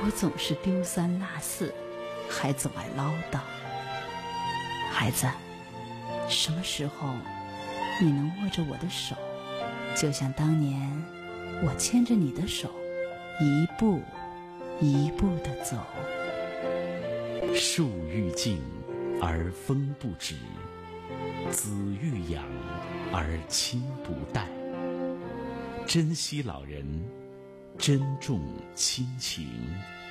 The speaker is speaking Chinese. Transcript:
我总是丢三落四，还总爱唠叨。孩子，什么时候你能握着我的手，就像当年我牵着你的手，一步一步地走。 树欲静而风不止，子欲养而亲不待。珍惜老人，珍重亲情。